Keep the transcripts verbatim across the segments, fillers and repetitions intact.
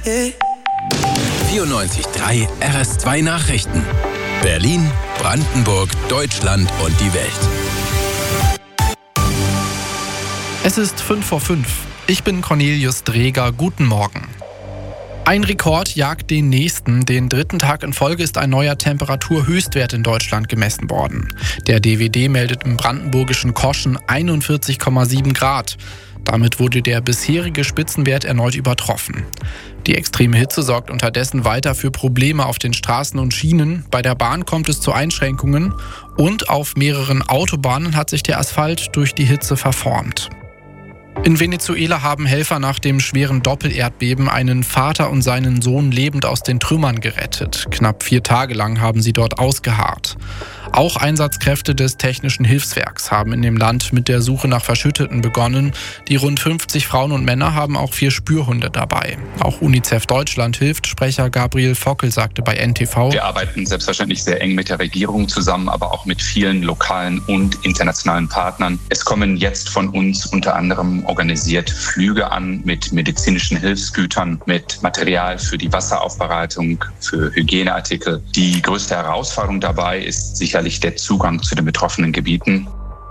vierundneunzig Komma drei R S zwei Nachrichten. Berlin, Brandenburg, Deutschland und die Welt. Es ist fünf vor fünf. Ich bin Cornelius Dreger. Guten Morgen. Ein Rekord jagt den nächsten. Den dritten Tag in Folge ist ein neuer Temperaturhöchstwert in Deutschland gemessen worden. Der D W D meldet im brandenburgischen Koschen einundvierzig Komma sieben Grad. Damit wurde der bisherige Spitzenwert erneut übertroffen. Die extreme Hitze sorgt unterdessen weiter für Probleme auf den Straßen und Schienen. Bei der Bahn kommt es zu Einschränkungen und auf mehreren Autobahnen hat sich der Asphalt durch die Hitze verformt. In Venezuela haben Helfer nach dem schweren Doppelerdbeben einen Vater und seinen Sohn lebend aus den Trümmern gerettet. Knapp vier Tage lang haben sie dort ausgeharrt. Auch Einsatzkräfte des Technischen Hilfswerks haben in dem Land mit der Suche nach Verschütteten begonnen. Die rund fünfzig Frauen und Männer haben auch vier Spürhunde dabei. Auch UNICEF Deutschland hilft. Sprecher Gabriel Fockel sagte bei N T V: Wir arbeiten selbstverständlich sehr eng mit der Regierung zusammen, aber auch mit vielen lokalen und internationalen Partnern. Es kommen jetzt von uns unter anderem organisiert Flüge an mit medizinischen Hilfsgütern, mit Material für die Wasseraufbereitung, für Hygieneartikel. Die größte Herausforderung dabei ist sicherlich der Zugang zu den betroffenen Gebieten.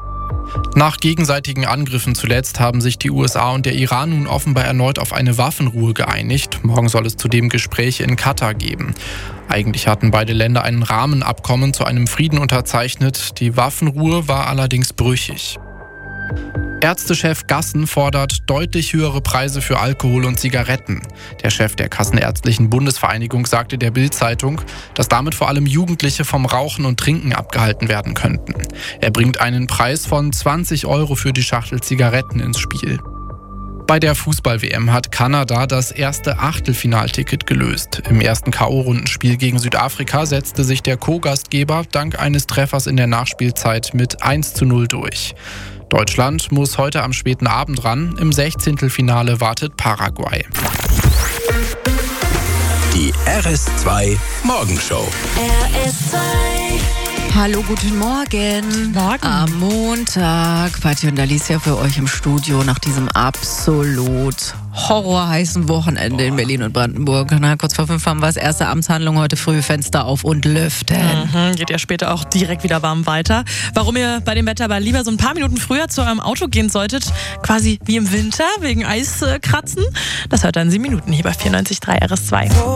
Nach gegenseitigen Angriffen zuletzt haben sich die U S A und der Iran nun offenbar erneut auf eine Waffenruhe geeinigt. Morgen soll es zudem Gespräche in Katar geben. Eigentlich hatten beide Länder ein Rahmenabkommen zu einem Frieden unterzeichnet. Die Waffenruhe war allerdings brüchig. Ärztechef Gassen fordert deutlich höhere Preise für Alkohol und Zigaretten. Der Chef der Kassenärztlichen Bundesvereinigung sagte der Bild-Zeitung, dass damit vor allem Jugendliche vom Rauchen und Trinken abgehalten werden könnten. Er bringt einen Preis von zwanzig Euro für die Schachtel Zigaretten ins Spiel. Bei der Fußball-W M hat Kanada das erste Achtelfinalticket gelöst. Im ersten K O-Rundenspiel gegen Südafrika setzte sich der Co-Gastgeber dank eines Treffers in der Nachspielzeit mit eins zu null durch. Deutschland muss heute am späten Abend ran. Im Sechzehntelfinale wartet Paraguay. Die R S zwei Morgenshow. R S zwei. Hallo, guten Morgen. Morgen. Am Montag, Patti und Alicia für euch im Studio nach diesem absolut horrorheißen Wochenende in Berlin und Brandenburg. Na, kurz vor fünf haben wir das erste Amtshandlung, heute früh Fenster auf und lüften. Mhm, geht ja später auch direkt wieder warm weiter. Warum ihr bei dem Wetter aber lieber so ein paar Minuten früher zu eurem Auto gehen solltet, quasi wie im Winter, wegen Eiskratzen, das hört dann sieben Minuten hier bei vierundneunzig Komma drei R S zwei.